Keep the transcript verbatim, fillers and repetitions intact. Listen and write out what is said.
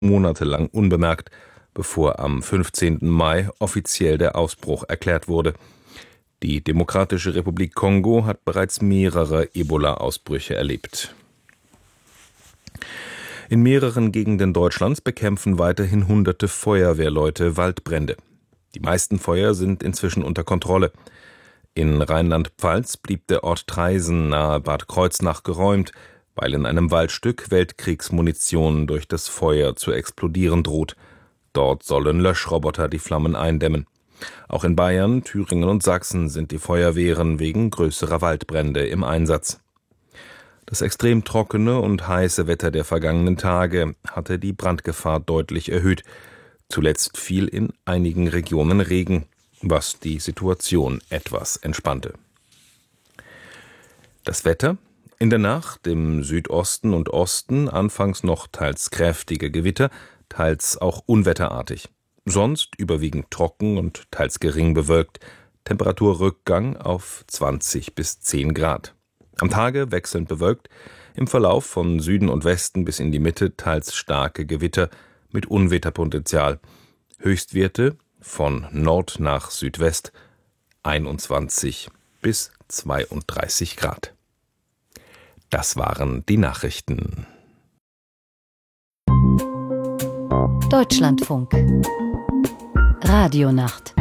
monatelang unbemerkt, bevor am fünfzehnten Mai offiziell der Ausbruch erklärt wurde. Die Demokratische Republik Kongo hat bereits mehrere Ebola-Ausbrüche erlebt. In mehreren Gegenden Deutschlands bekämpfen weiterhin hunderte Feuerwehrleute Waldbrände. Die meisten Feuer sind inzwischen unter Kontrolle. In Rheinland-Pfalz blieb der Ort Traisen nahe Bad Kreuznach geräumt, weil in einem Waldstück Weltkriegsmunition durch das Feuer zu explodieren droht. Dort sollen Löschroboter die Flammen eindämmen. Auch in Bayern, Thüringen und Sachsen sind die Feuerwehren wegen größerer Waldbrände im Einsatz. Das extrem trockene und heiße Wetter der vergangenen Tage hatte die Brandgefahr deutlich erhöht. Zuletzt fiel in einigen Regionen Regen, was die Situation etwas entspannte. Das Wetter: In der Nacht im Südosten und Osten anfangs noch teils kräftige Gewitter, teils auch unwetterartig. Sonst überwiegend trocken und teils gering bewölkt. Temperaturrückgang auf zwanzig bis zehn Grad. Am Tage wechselnd bewölkt, im Verlauf von Süden und Westen bis in die Mitte teils starke Gewitter mit Unwetterpotenzial. Höchstwerte von Nord nach Südwest einundzwanzig bis zweiunddreißig Grad. Das waren die Nachrichten. Deutschlandfunk Radionacht